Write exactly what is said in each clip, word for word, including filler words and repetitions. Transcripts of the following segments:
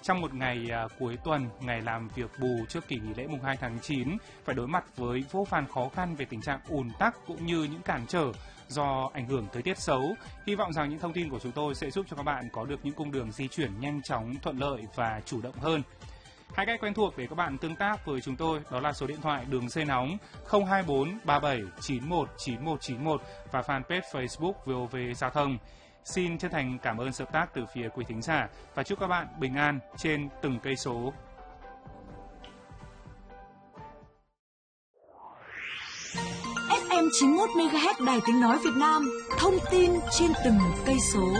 trong một ngày à, cuối tuần, ngày làm việc bù trước kỳ nghỉ lễ mùng hai tháng chín, phải đối mặt với vô vàn khó khăn về tình trạng ùn tắc cũng như những cản trở do ảnh hưởng thời tiết xấu. Hy vọng rằng những thông tin của chúng tôi sẽ giúp cho các bạn có được những cung đường di chuyển nhanh chóng, thuận lợi và chủ động hơn. Hai cách quen thuộc để các bạn tương tác với chúng tôi đó là số điện thoại đường dây nóng không hai bốn ba bảy chín một chín một chín một và fanpage Facebook vê o vê Giao thông. Xin chân thành cảm ơn sự hợp tác từ phía quý thính giả và chúc các bạn bình an trên từng cây số. ép em chín mươi mốt mê ga héc Đài Tiếng Nói Việt Nam, thông tin trên từng cây số.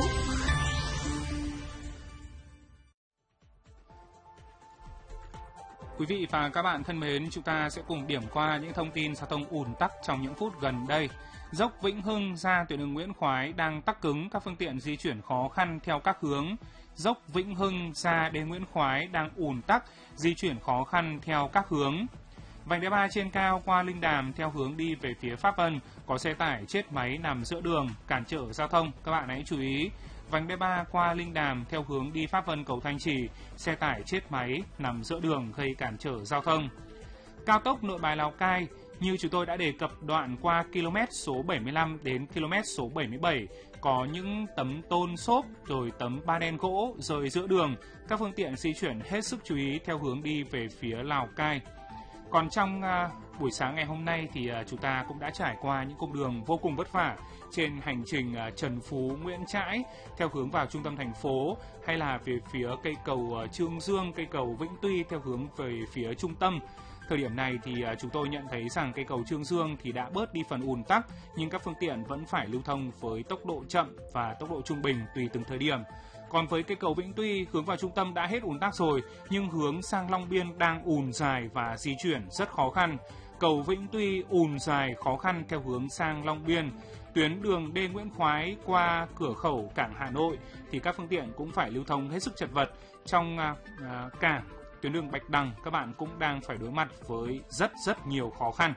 Quý vị và các bạn thân mến, chúng ta sẽ cùng điểm qua những thông tin giao thông ùn tắc trong những phút gần đây. Dốc Vĩnh Hưng ra tuyến đường Nguyễn Khoái đang tắc cứng, các phương tiện di chuyển khó khăn theo các hướng. Dốc Vĩnh Hưng ra đến Nguyễn Khoái đang ùn tắc, di chuyển khó khăn theo các hướng. Vành đai ba trên cao qua Linh Đàm theo hướng đi về phía Pháp Vân có xe tải chết máy nằm giữa đường, cản trở giao thông. Các bạn hãy chú ý. Vành đai ba qua Linh Đàm theo hướng đi Pháp Vân cầu Thanh Trì, xe tải chết máy nằm giữa đường gây cản trở giao thông. Cao tốc Nội Bài Lào Cai, như chúng tôi đã đề cập, đoạn qua km số bảy mươi lăm đến km số bảy mươi bảy có những tấm tôn xốp rồi tấm ba đen gỗ rơi giữa đường. Các phương tiện di chuyển hết sức chú ý theo hướng đi về phía Lào Cai. Còn trong uh, buổi sáng ngày hôm nay thì uh, chúng ta cũng đã trải qua những cung đường vô cùng vất vả trên hành trình uh, Trần Phú Nguyễn Trãi theo hướng vào trung tâm thành phố, hay là về phía cây cầu uh, Trương Dương, cây cầu Vĩnh Tuy theo hướng về phía trung tâm. Thời điểm này thì uh, chúng tôi nhận thấy rằng cây cầu Trương Dương thì đã bớt đi phần ùn tắc, nhưng các phương tiện vẫn phải lưu thông với tốc độ chậm và tốc độ trung bình tùy từng thời điểm. Còn với cây cầu Vĩnh Tuy hướng vào trung tâm đã hết ùn tắc rồi, nhưng hướng sang Long Biên đang ùn dài và di chuyển rất khó khăn. Cầu Vĩnh Tuy ùn dài khó khăn theo hướng sang Long Biên. Tuyến đường D Nguyễn Khoái qua cửa khẩu cảng Hà Nội thì các phương tiện cũng phải lưu thông hết sức chật vật. Trong uh, cảng tuyến đường Bạch Đằng, các bạn cũng đang phải đối mặt với rất rất nhiều khó khăn.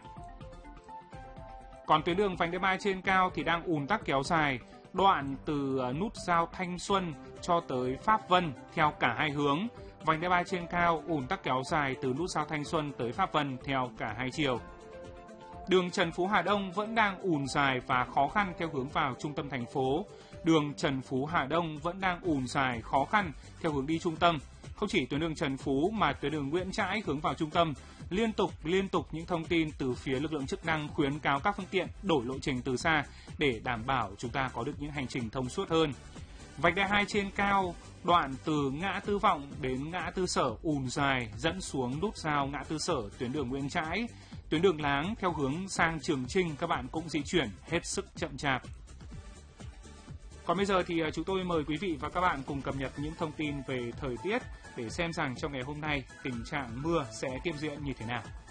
Còn tuyến đường vành đai ba trên cao thì đang ùn tắc kéo dài, đoạn từ nút giao Thanh Xuân cho tới Pháp Vân theo cả hai hướng. Vành đai ba trên cao ùn tắc kéo dài từ nút giao Thanh Xuân tới Pháp Vân theo cả hai chiều. Đường Trần Phú Hà Đông vẫn đang ùn dài và khó khăn theo hướng vào trung tâm thành phố. Đường Trần Phú Hà Đông vẫn đang ùn dài khó khăn theo hướng đi trung tâm. Không chỉ tuyến đường Trần Phú mà tuyến đường Nguyễn Trãi hướng vào trung tâm, liên tục liên tục những thông tin từ phía lực lượng chức năng khuyến cáo các phương tiện đổi lộ trình từ xa để đảm bảo chúng ta có được những hành trình thông suốt hơn. Vành đai hai trên cao, đoạn từ ngã Tư Vọng đến ngã Tư Sở ùn dài dẫn xuống nút giao ngã Tư Sở tuyến đường Nguyễn Trãi. Tuyến đường Láng theo hướng sang Trường Chinh các bạn cũng di chuyển hết sức chậm chạp. Còn bây giờ thì chúng tôi mời quý vị và các bạn cùng cập nhật những thông tin về thời tiết để xem rằng trong ngày hôm nay tình trạng mưa sẽ tiếp diễn như thế nào.